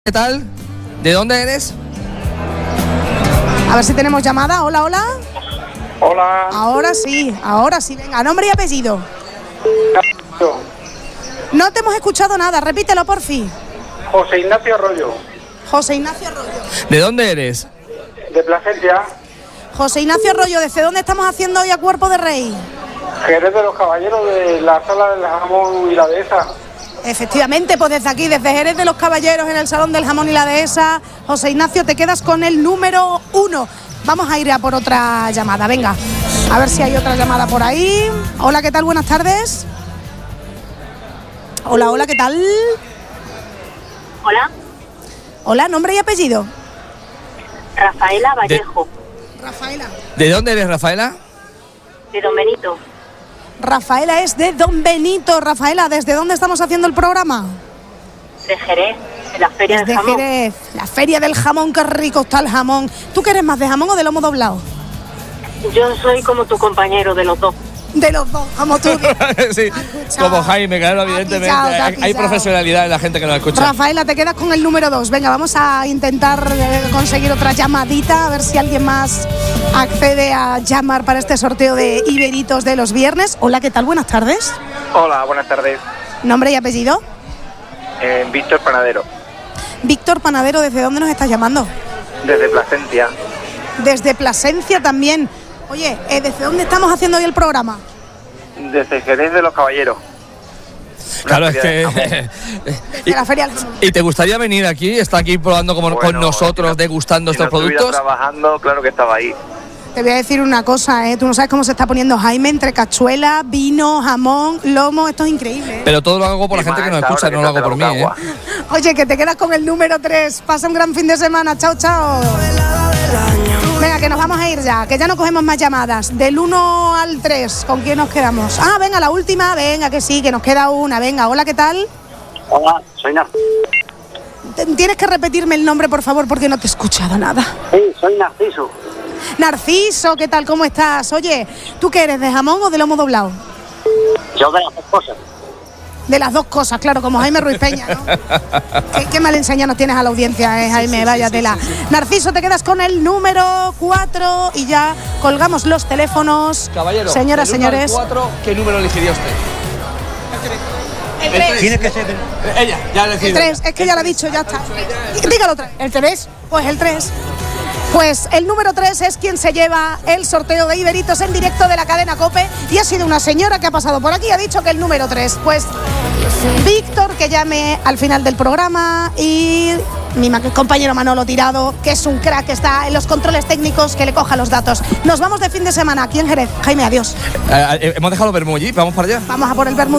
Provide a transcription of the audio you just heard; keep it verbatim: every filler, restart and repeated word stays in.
¿Qué tal? ¿De dónde eres? A ver si tenemos llamada. Hola, hola. Hola. Ahora sí, ahora sí. Venga, nombre y apellido. No te hemos escuchado nada, repítelo por fin. José Ignacio Arroyo. José Ignacio Arroyo. ¿De dónde eres? De Plasencia. José Ignacio Arroyo, ¿desde dónde estamos haciendo hoy a Cuerpo de Rey? Jerez de los Caballeros, de la Sala del Jamón y la Dehesa. Efectivamente, pues desde aquí, desde Jerez de los Caballeros, en el Salón del Jamón y la Dehesa. José Ignacio, te quedas con el número uno. Vamos a ir a por otra llamada, venga. A ver si hay otra llamada por ahí. Hola, ¿qué tal? Buenas tardes. Hola, hola, ¿qué tal? Hola. Hola, nombre y apellido. Rafaela Vallejo. De... Rafaela. ¿De dónde eres, Rafaela? De Don Benito. Rafaela es de Don Benito. Rafaela, ¿desde dónde estamos haciendo el programa? De Jerez, de la Feria Desde del Jamón. Jerez, la Feria del Jamón, qué rico está el jamón. ¿Tú qué eres más, de jamón o de lomo doblado? Yo soy como tu compañero de los dos. De los dos, como tú. Sí, como Jaime, claro, evidentemente. pillado, te ha hay, hay pillado. profesionalidad en la gente que nos escucha. Rafaela, te quedas con el número dos. Venga, vamos a intentar eh, conseguir otra llamadita, a ver si alguien más accede a llamar para este sorteo de Iberitos de los viernes. Hola, ¿qué tal? Buenas tardes. Hola, buenas tardes. ¿Nombre y apellido? Eh, Víctor Panadero, Víctor Panadero, ¿desde dónde nos estás llamando? desde Plasencia. Desde Plasencia también. Oye, eh, ¿desde dónde estamos haciendo hoy el programa? Desde Jerez de los Caballeros. Claro, es La Feria del que... De la Feria del Jamón. ¿Y te gustaría venir aquí? ¿Está aquí probando como, Bueno, con nosotros, si no- degustando si no estos estuviera productos? trabajando, claro que estaba ahí. Te voy a decir una cosa, ¿eh? Tú no sabes cómo se está poniendo Jaime entre cachuela, vino, jamón, lomo. Esto es increíble, ¿eh? Pero todo lo hago por la Y gente más que nos ahora escucha, que no lo está hago por mí, la ¿eh? agua. Oye, que te quedas con el número tres. Pasa un gran fin de semana. Chao, chao. Venga, que nos vamos a ir ya, que ya no cogemos más llamadas. Del uno al tres, ¿con quién nos quedamos? Ah, venga, la última. Venga, que sí, que nos queda una. Venga, hola, ¿qué tal? Hola, soy Narciso. T- Tienes que repetirme el nombre, por favor, porque no te he escuchado nada. Sí, soy Narciso. Narciso, ¿qué tal? ¿Cómo estás? Oye, ¿tú qué eres, de jamón o de lomo doblado? Yo de las dos cosas. De las dos cosas, claro, como Jaime Ruiz Peña, ¿no? qué, qué mal enseñado tienes a la audiencia, eh, Jaime, vaya tela. Narciso, te quedas con el número cuatro y ya colgamos los teléfonos. Caballero, señoras, del uno al señores. cuatro, ¿qué número elegiría usted? El tres. Tiene que ser. Ella, ya le El tres, es que ya lo ha dicho, ya está. Dígalo otra vez. ¿El tres? Pues el tres. Pues el número tres es quien se lleva el sorteo de Iberitos en directo de la cadena COPE y ha sido una señora que ha pasado por aquí y ha dicho que el número tres. Pues Víctor, que llame al final del programa, y mi ma- compañero Manolo Tirado, que es un crack, que está en los controles técnicos, que le coja los datos. Nos vamos de fin de semana aquí en Jerez. Jaime, adiós. Eh, eh, hemos dejado Bermulli, vamos para allá. Vamos a por el vermut.